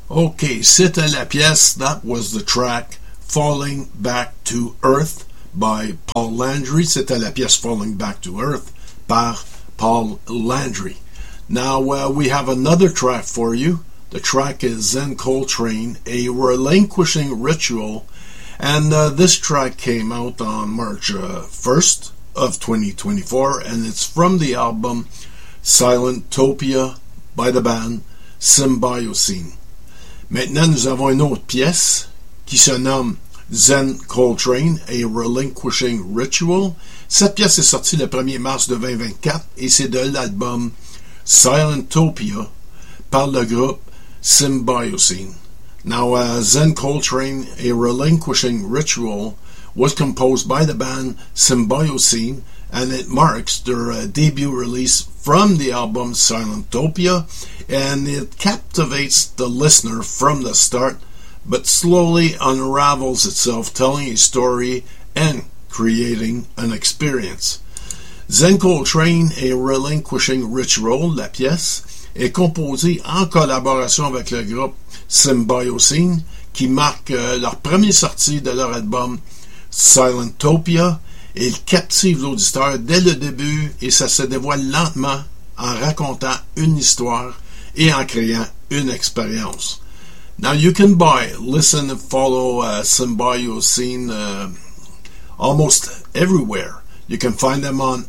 Okay, c'était la pièce, that was the track Falling Back to Earth by Paul Landry. C'était la pièce Falling Back to Earth par Paul Landry. Now we have another track for you. The track is Zen Coltrane, A Relinquishing Ritual, and this track came out on March 1st of 2024, and it's from the album Silentopia by the band Symbiocene. Maintenant, nous avons une autre pièce qui se nomme Zen Coltrane, A Relinquishing Ritual. Cette pièce est sortie le 1er mars de 2024 et c'est de l'album Silentopia par le groupe Symbiocene. Now, Zen Coltrane, A Relinquishing Ritual was composed by the band Symbiocene, and it marks their debut release from the album Silentopia, and it captivates the listener from the start, but slowly unravels itself, telling a story and creating an experience. Zen Coltrane, A Relinquishing Ritual, la pièce, est composée en collaboration avec le groupe Symbiocene, qui marque leur première sortie de leur album Silentopia. Il captive l'auditeur dès le début et ça se dévoile lentement en racontant une histoire et en créant une expérience. Now you can buy, listen and follow Symbiocene almost everywhere. You can find them on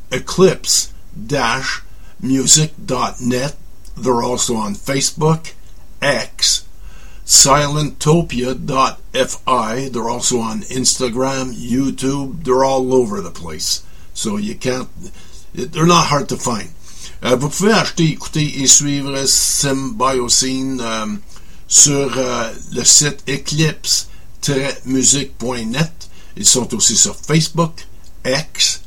eclipse-music.net. They're also on Facebook, X, silentopia.fi. They're also on Instagram, YouTube. They're all over the place. So they're not hard to find. Vous pouvez acheter, écouter et suivre Symbiocene sur le site eclipse-music.net. Ils sont aussi sur Facebook, X,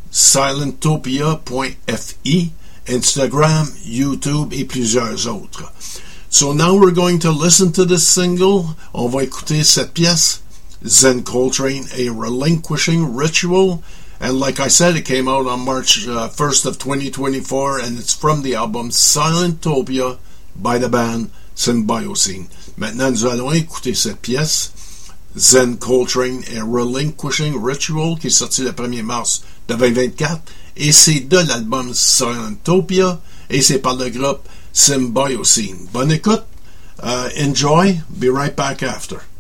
silentopia.fi, Instagram, YouTube et plusieurs autres. So now we're going to listen to this single. On va écouter cette pièce, Zen Coltrane, A Relinquishing Ritual. And like I said, it came out on March 1st of 2024, and it's from the album Silentopia by the band Symbiocene. Maintenant, nous allons écouter cette pièce, Zen Coltrane, A Relinquishing Ritual, qui est sorti le 1er mars de 2024, et c'est de l'album Silentopia, et c'est par le groupe Symbiocene. Bonne écoute, enjoy, be right back after.